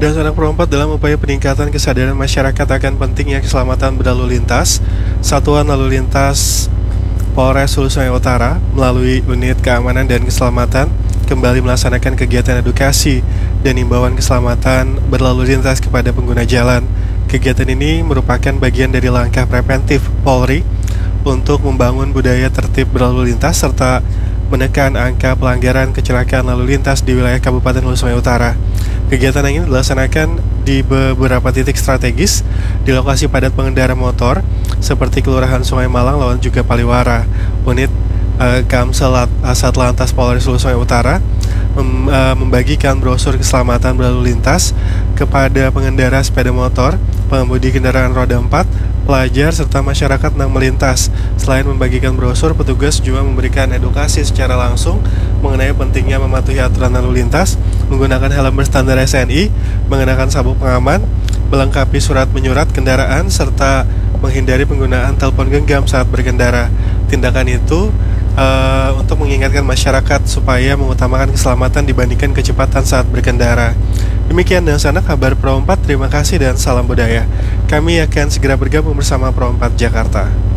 Dan Anak Pro 4 dalam upaya peningkatan kesadaran masyarakat akan pentingnya keselamatan berlalu lintas, Satuan Lalu Lintas Polres Hulu Sungai Utara melalui Unit Keamanan dan Keselamatan kembali melaksanakan kegiatan edukasi dan imbauan keselamatan berlalu lintas kepada pengguna jalan. Kegiatan ini merupakan bagian dari langkah preventif Polri untuk membangun budaya tertib berlalu lintas serta menekan angka pelanggaran kecelakaan lalu lintas di wilayah Kabupaten Hulu Sungai Utara. Kegiatan ini dilaksanakan di beberapa titik strategis di lokasi padat pengendara motor seperti Kelurahan Sungai Malang lawan juga Paliwara. Unit Kamsel Satlantas Polres Hulu Sungai Utara membagikan brosur keselamatan berlalu lintas kepada pengendara sepeda motor, pengemudi kendaraan roda 4, pelajar, serta masyarakat yang melintas. Selain membagikan brosur, petugas juga memberikan edukasi secara langsung mengenai pentingnya mematuhi aturan lalu lintas, menggunakan helm berstandar SNI, mengenakan sabuk pengaman, melengkapi surat menyurat kendaraan, serta menghindari penggunaan telepon genggam saat berkendara. Tindakan itu untuk mengingatkan masyarakat supaya mengutamakan keselamatan dibandingkan kecepatan saat berkendara. Demikian dan sana kabar Pro 4, terima kasih dan salam budaya. Kami akan segera bergabung bersama Pro 4 Jakarta.